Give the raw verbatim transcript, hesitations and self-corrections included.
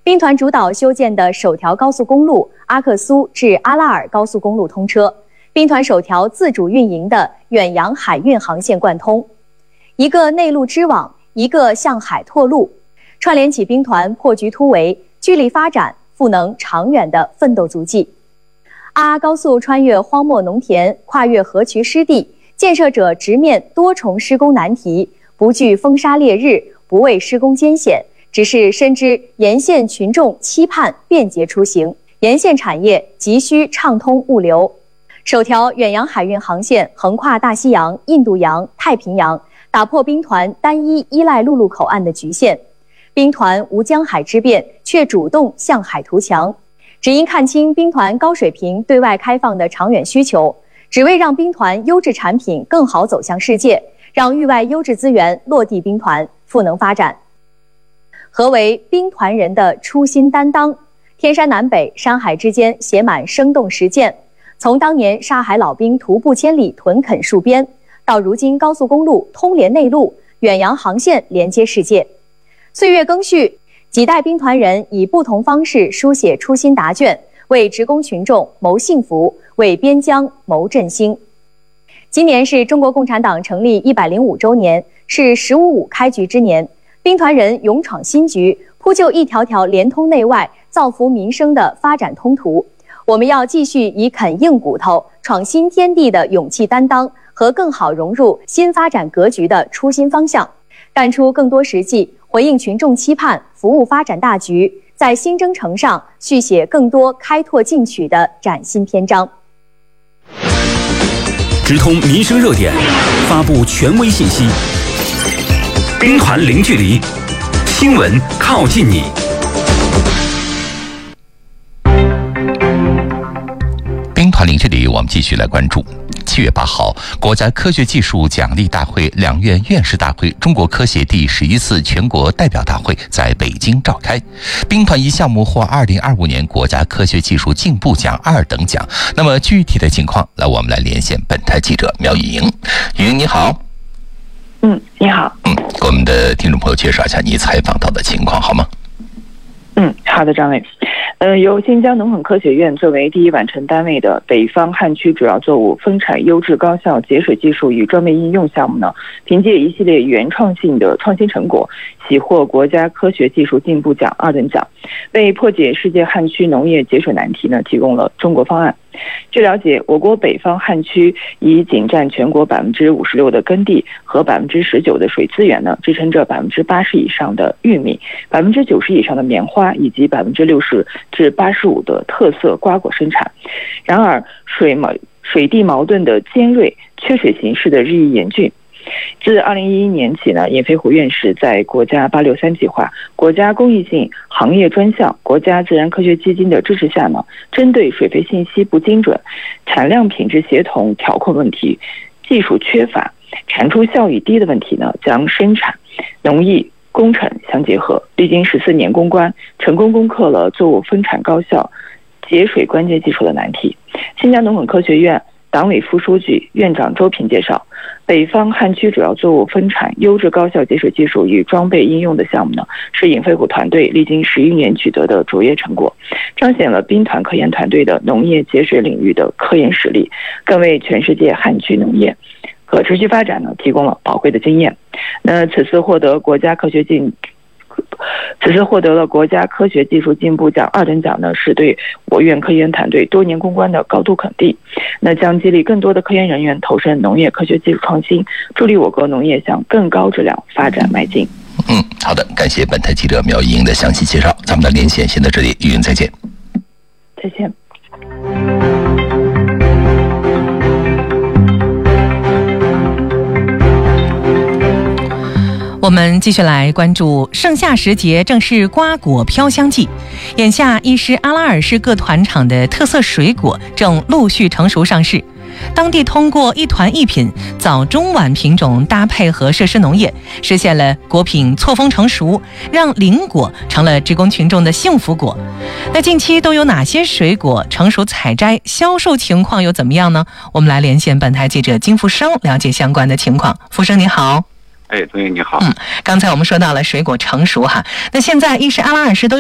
兵团主导修建的首条高速公路阿克苏至阿拉尔高速公路通车，兵团首条自主运营的远洋海运航线贯通，一个内陆织网，一个向海拓路，串联起兵团破局突围、聚力发展、赋能长远的奋斗足迹。阿阿高速穿越荒漠农田，跨越河渠湿地，建设者直面多重施工难题，不惧风沙烈日，不畏施工艰险，只是深知沿线群众期盼便捷出行，沿线产业急需畅通物流。首条远洋海运航线横跨大西洋、印度洋、太平洋，打破兵团单一依赖陆路口岸的局限。兵团无江海之变，却主动向海图强，只因看清兵团高水平对外开放的长远需求，只为让兵团优质产品更好走向世界，让域外优质资源落地兵团，赋能发展。何为兵团人的初心担当？天山南北、山海之间写满生动实践。从当年沙海老兵徒步千里屯垦戍边，到如今高速公路通联内陆，远洋航线连接世界。岁月更续，几代兵团人以不同方式书写初心答卷，为职工群众谋幸福，为边疆谋振兴。今年是中国共产党成立一百零五周年，是十五五开局之年，兵团人勇闯新局，铺就一条条连通内外、造福民生的发展通途。我们要继续以啃硬骨头、闯新天地的勇气担当和更好融入新发展格局的初心方向，干出更多实际，回应群众期盼，服务发展大局，在新征程上续写更多开拓进取的崭新篇章。 直通民生热点，发布权威信息，兵团零距离，新闻靠近你。 兵团零距离，我们继续来关注。七月八号，国家科学技术奖励大会两院院士大会中国科协第十一次全国代表大会在北京召开。兵团一项目获二零二五年国家科学技术进步奖二等奖。那么具体的情况，来我们来连线本台记者苗雨莹。雨莹你好。 嗯，你好。 嗯，给我们的听众朋友介绍一下你采访到的情况好吗？ 嗯，好的，张伟。呃，由新疆农垦科学院作为第一完成单位的北方旱区主要作物分产优质高效节水技术与装备应用项目呢，凭借一系列原创性的创新成果，喜获国家科学技术进步奖二等奖，为破解世界旱区农业节水难题呢提供了中国方案。据了解，我国北方旱区以仅占全国百分之五十六的耕地和百分之十九的水资源呢，支撑着百分之八十以上的玉米、百分之九十以上的棉花以及百分之六十至八十五的特色瓜果生产。然而，水矛水地矛盾的尖锐、缺水形势的日益严峻。自二零一一年起呢，闫飞虎院士在国家八六三计划、国家公益性行业专项、国家自然科学基金的支持下呢，针对水肥信息不精准、产量品质协同调控问题、技术缺乏、产出效益低的问题呢，将生产、农艺、工程相结合，历经十四年攻关，成功攻克了作物分产高效、节水关键技术的难题。新疆农垦科学院党委副书记、院长周平介绍，北方旱区主要作物分产优质高效节水技术与装备应用的项目呢，是闫飞虎团队历经十一年取得的卓越成果，彰显了兵团科研团队的农业节水领域的科研实力，更为全世界旱区农业可持续发展呢提供了宝贵的经验。那此次获得国家科学进此次获得了国家科学技术进步奖二等奖呢，是对我院科研团队多年攻关的高度肯定。那将激励更多的科研人员投身农业科学技术创新，助力我国农业向更高质量发展迈进。 嗯，好的，感谢本台记者苗雨莹的详细介绍。咱们的连线先到这里，雨莹再见。 再见。 我们继续来关注盛夏时节，正是瓜果飘香季。眼下，伊施阿拉尔市各团场的特色水果正陆续成熟上市。当地通过一团一品、早中晚品种搭配和设施农业，实现了果品错峰成熟，让零果成了职工群众的幸福果。那近期都有哪些水果成熟采摘，销售情况又怎么样呢？我们来连线本台记者金福生，了解相关的情况。福生你好。 哎，同学你好。 嗯，刚才我们说到了水果成熟哈，那现在伊施阿拉尔市都